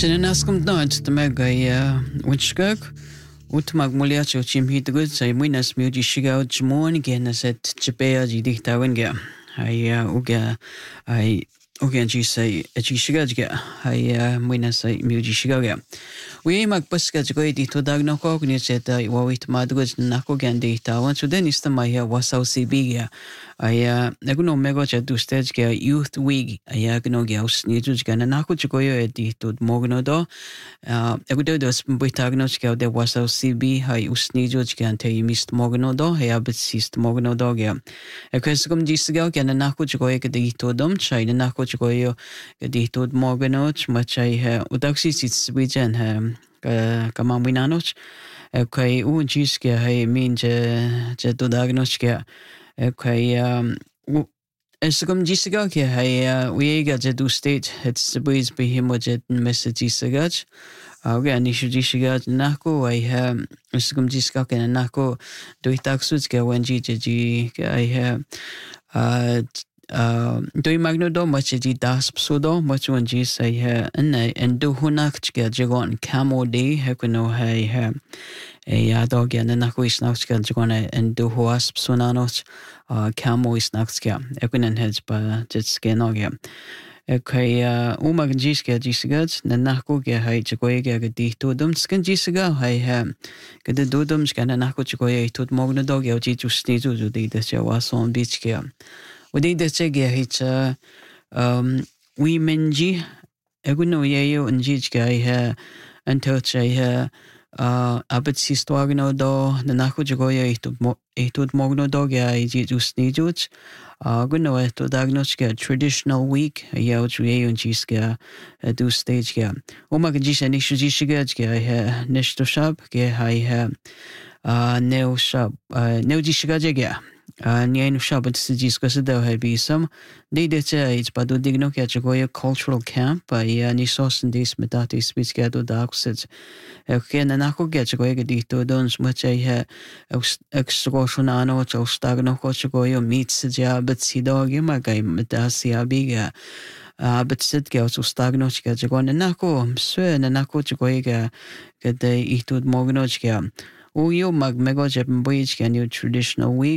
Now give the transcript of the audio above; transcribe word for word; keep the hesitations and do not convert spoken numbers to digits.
Tenenaskum Dodge, the Mega, Winchkirk, Utmag Muliacho, Jim Hidgood, say Winners Muji Shigo, Jmon again, as at Jabea, Jidita Winga. I Uga, I Uga, G say, a Gishiga, I Winners say Muji Shigoga. We mag Buska Jagodi to Dagno Cognis at Wawit Madwis Nakogandi Town, so then is the Maya was out Sibiga. I uh Naguno Megocha do stage youth wig, I agno gals, Nijugan, and Nakuchoyo edit Mognodo. Uh, Egudos Bitagnoska, there was a C B, I usnijuj can tell you missed Mognodo, I have ceased Mognodogia. A Quescum Gisga can a Nakuchoy editodum, China Nakuchoyo editod Moganoch, much I have Udaxis, it's Wijan, um, Kamawinanoch. Okay, Ujiska, I mean, Jetodagnoska. Okay, um, Escom Gisagak, I, we got to do state, it's the ways be him with it messages agach. Again, issue Gisagaj Nako, I have Escom Gisagak and Nako, do it taxuska when G G, I have, uh, uh, do magnodo much a dasp sodo, much one Gis I have, and I and do hunak jagon camo day, Hakuno, I have. A dog and a nako is naxka jagona and do wasp sonanos, uh, camo is naxka, equin heads by jetska nogia. Okay, uh, umag jiska jisagats, the nako get high jagoya dito dum skin jisaga, I have get the dudum scan and nako jagoya to mogno dog, or jitu sneezu to the was on beach care. We did the chegia hitch, uh, um, we menji, eguno yayo and jijka, I have, and touch I have. Uh, abet sistwagno do na nako jagoya itud mo itud mogno dog ya iji just nijuts. Uh, guno eto dagnoska traditional week ya ujuye unjiska do stage ya. Umag jisha nishu jishiga ya ha neshto shab ya ha uh neo shab uh neo jishiga ya. Uh, Nian shop at Sijisco Sado some. They did say it's Badu Digno Kachagoya Cultural Camp by Nisos and Dis Metati Spitscado Dark Sets. Okay, and Nako Gachagoya Dito Dons, which I had extortionano, or Stagno Kochagoya meets the job at Sidogi Magai Metasia Biga. Uh, but sit girls who stagnoch Gachagon and Nako, Sir and Nako Chagoya get the Itud Mognochka. Oh, you mag mego jeb can you traditional week.